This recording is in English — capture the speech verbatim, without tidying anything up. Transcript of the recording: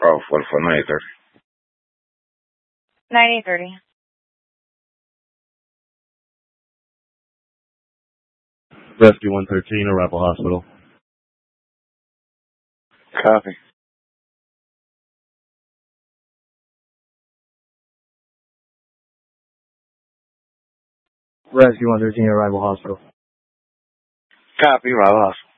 Oh, for for nine thirty. ninety thirty. Rescue one thirteen, Arapahoe Hospital. Copy. Rescue one thirteen, Arrival Hospital. Copy, Rob Hospital.